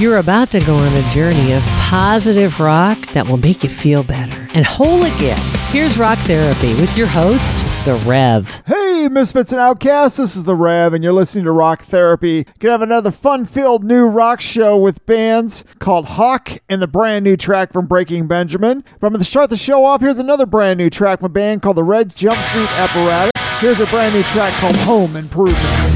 You're about to go on a journey of positive rock that will make you feel better and whole again. Here's Rock Therapy with your host, The Rev. Hey, Misfits and Outcasts, this is The Rev, and you're listening to Rock Therapy. Gonna have another fun-filled new rock show with bands called Hawk and the brand new track from Breaking Benjamin. But I'm going to start the show off. Here's another brand new track from a band called the Red Jumpsuit Apparatus. Here's a brand new track called Home Improvement.